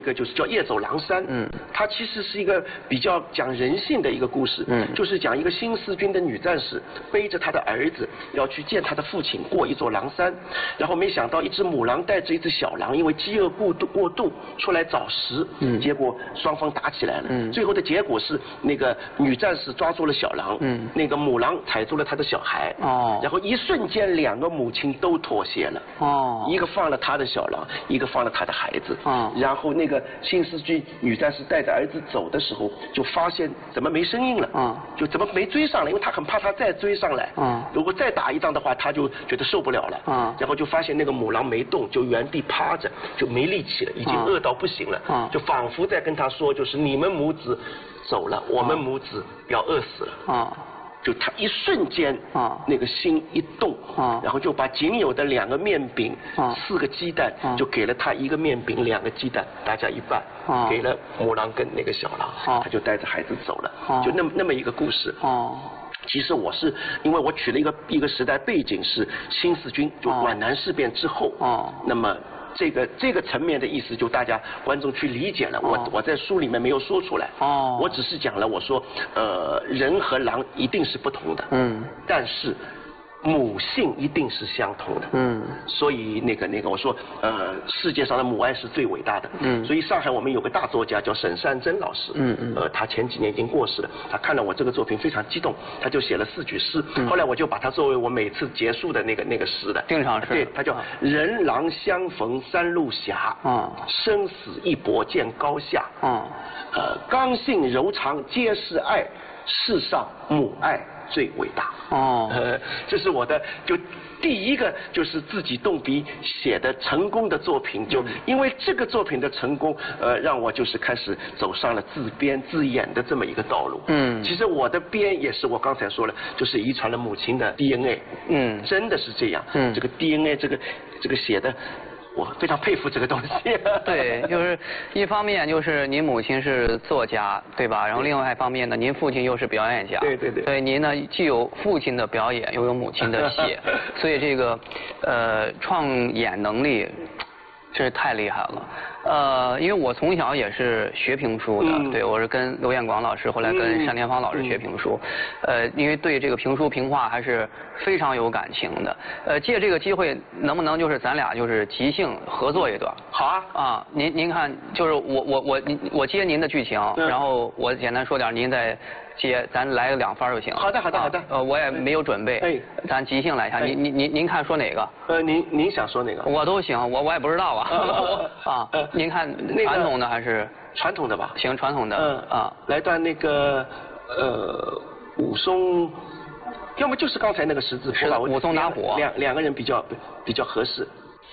一个就是叫《夜走狼山》，它其实是一个比较讲人性的一个故事，就是讲一个新四军的女战士背着她的儿子要去见她的父亲，过一座狼山，然后没想到一只母狼带着一只小狼，因为饥饿过度出来找食，结果双方打起来了，最后的结果是那个女战士抓住了小狼，那个母狼踩住了她的小孩，然后一瞬间两个母亲都妥协了，一个放了她的小狼，一个放了她的孩子，然后那个新四军女战士带着儿子走的时候，就发现怎么没声音了，就怎么没追上来，因为她很怕他再追上来，如果再打一仗的话，她就觉得受不了了，然后就发现那个母狼没动，就原地趴着，就没力气了，已经饿到不行了，就仿佛在跟她说，就是你们母子走了，我们母子要饿死了。就他一瞬间，那个心一动，然后就把仅有的2个面饼、4个鸡蛋，就给了他1个面饼、2个鸡蛋，大家一半，给了母狼跟那个小狼，他就带着孩子走了，就那么一个故事。其实我是因为我取了一个时代背景是新四军，就皖南事变之后，那么。这个层面的意思，就大家观众去理解了。我在书里面没有说出来。我只是讲了，我说，人和狼一定是不同的。但是母性一定是相同的。所以那个我说，世界上的母爱是最伟大的。所以上海我们有个大作家叫沈善珍老师。他前几年已经过世了。他看了我这个作品非常激动，他就写了4句诗。后来我就把它作为我每次结束的那个诗的。 经常是。 对，他叫人狼相逢三路斜，生死一搏见高下。刚性柔肠皆是爱，世上母爱最伟大。这是我的就第一个就是自己动笔写的成功的作品，就因为这个作品的成功，让我就是开始走上了自编自演的这么一个道路。其实我的编也是我刚才说了，就是遗传了母亲的 DNA。真的是这样。这个 DNA 这个写的。我非常佩服这个东西。 对，就是一方面就是您母亲是作家，对吧？然后另外一方面呢，您父亲又是表演家。 对。 所以您呢既有父亲的表演，又有母亲的写，所以这个创演能力真是太厉害了。因为我从小也是学评书的，对，我是跟刘彦广老师，后来跟单田芳老师学评书，因为对这个评书评话还是非常有感情的。借这个机会，能不能就是咱俩就是即兴合作一段？ 好啊。 啊，您看，就是我接您的剧情，然后我简单说点，您再接，咱来个2番就行。 好的。 我也没有准备，咱即兴来一下。您看说哪个？ 您想说哪个？ 我都行，我也不知道啊。您看传统的还是传统的吧？ 行，传统的。 来段那个武松，要么就是刚才那个十字坡吧。 武松打虎。 两个人比较合适。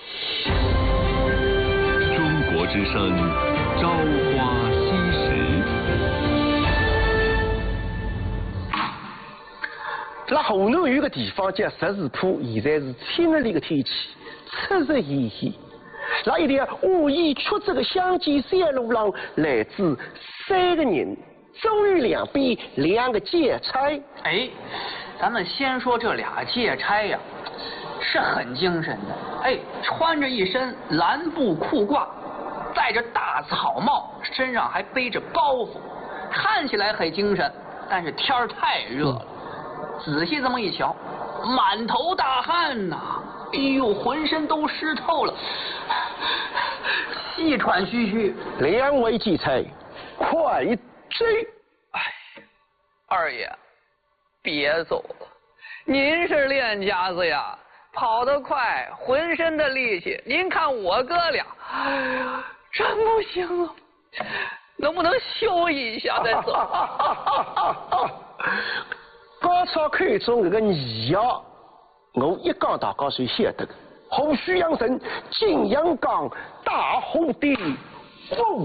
中国之声，朝花夕拾。 那湖南有个地方叫十字坡，现在是天热的个天气，赤日炎炎。那一条无意出这个乡间山路上，来自3个人，周瑜两边2个劫差。 咱们先说这2个劫差呀，是很精神的。穿着一身蓝布裤褂，戴着大草帽，身上还背着包袱，看起来很精神。但是天儿太热了，仔细这么一瞧，满头大汗呐。浑身都湿透了，气喘吁吁。 2位劫差，快追！ 二爷，别走了，您是练家子呀，跑得快，浑身的力气。您看我哥俩，真不行啊，能不能休息一下再走？ 高超看中这个你呀。我一讲大家谁晓得的？虎须养神，景阳冈，大红的风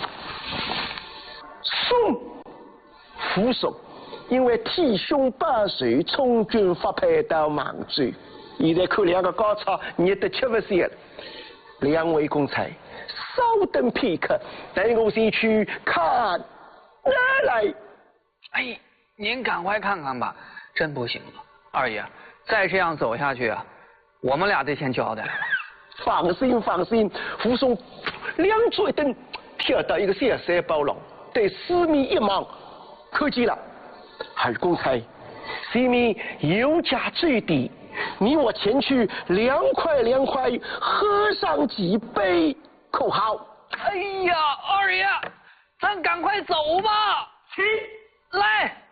送扶手，因为天凶百岁，从军发配到芒州。现在看2个高超，热得吃不消了。2位公差，稍等片刻，带我先去看哪来。 您赶快看看吧，真不行了，二爷。再这样走下去啊，我们俩得先交代。 放心，扶松两脚一蹬， 跳到一个小山包上，对四面一望，看见了二公差，前面油价最低，你我前去凉快凉快，喝上几杯，可好？ 哎呀，二爷，咱赶快走吧。 去， 来。